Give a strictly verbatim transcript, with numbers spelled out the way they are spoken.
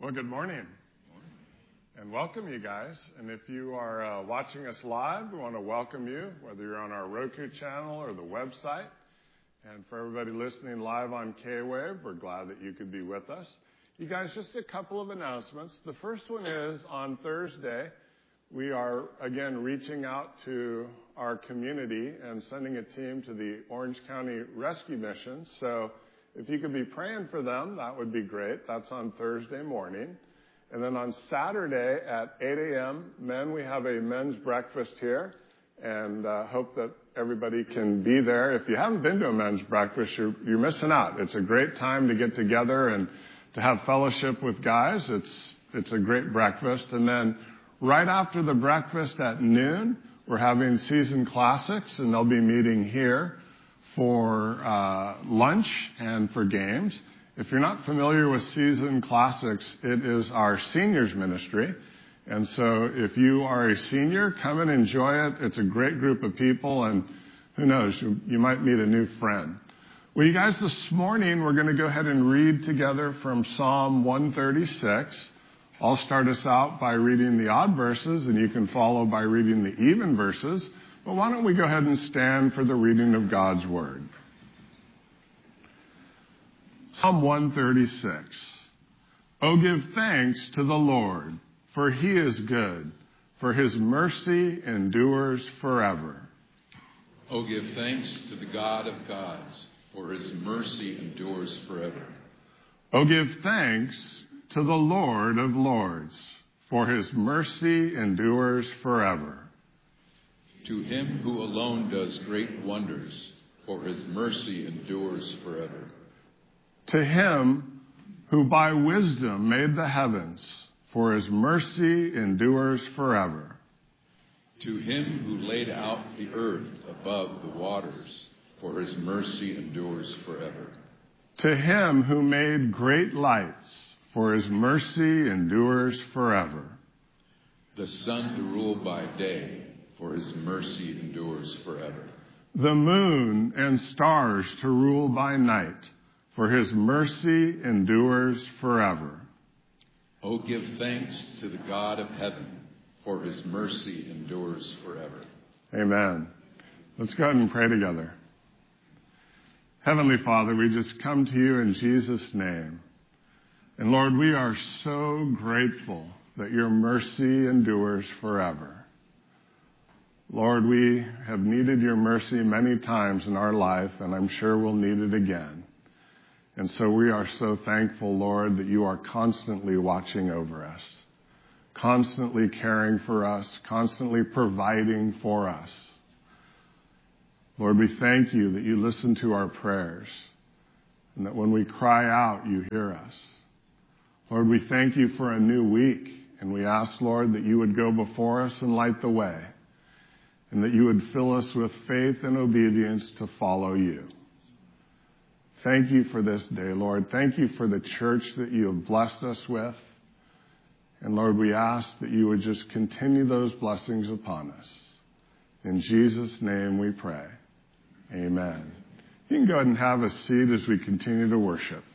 Well, good morning. And welcome, you guys. And if you are uh, watching us live, we want to welcome you, whether you're on our Roku channel or the website. And for everybody listening live on K-Wave, we're glad that you could be with us. You guys, just a couple of announcements. The first one is on Thursday, we are, again, reaching out to our community and sending a team to the Orange County Rescue Mission. So if you could be praying for them, that would be great. That's on Thursday morning. And then on Saturday at eight a.m., men, we have a men's breakfast here, and uh, hope that everybody can be there. If you haven't been to a men's breakfast, you're, you're missing out. It's a great time to get together and to have fellowship with guys. It's it's a great breakfast. And then right after the breakfast at noon, we're having Season Classics, and they'll be meeting here for uh, lunch and for games. If you're not familiar with Season Classics, it is our seniors ministry. And so if you are a senior, come and enjoy it. It's a great group of people, and who knows, you, you might meet a new friend. Well, you guys, this morning we're going to go ahead and read together from Psalm one thirty-six. I'll start us out by reading the odd verses, and you can follow by reading the even verses. But why don't we go ahead and stand for the reading of God's Word. Psalm one thirty-six. Oh, give thanks to the Lord, for he is good, for his mercy endures forever. Oh, give thanks to the God of gods, for his mercy endures forever. Oh, give thanks to the Lord of lords, for his mercy endures forever. To him who alone does great wonders, for his mercy endures forever. To him who by wisdom made the heavens, for his mercy endures forever. To him who laid out the earth above the waters, for his mercy endures forever. To him who made great lights, for his mercy endures forever. The sun to rule by day, for his mercy endures forever. The moon and stars to rule by night, for his mercy endures forever. Oh, give thanks to the God of heaven, for his mercy endures forever. Amen. Let's go ahead and pray together. Heavenly Father, we just come to you in Jesus' name. And Lord, we are so grateful that your mercy endures forever. Lord, we have needed your mercy many times in our life, and I'm sure we'll need it again. And so we are so thankful, Lord, that you are constantly watching over us, constantly caring for us, constantly providing for us. Lord, we thank you that you listen to our prayers and that when we cry out, you hear us. Lord, we thank you for a new week, and we ask, Lord, that you would go before us and light the way, and that you would fill us with faith and obedience to follow you. Thank you for this day, Lord. Thank you for the church that you have blessed us with. And Lord, we ask that you would just continue those blessings upon us. In Jesus' name we pray. Amen. You can go ahead and have a seat as we continue to worship.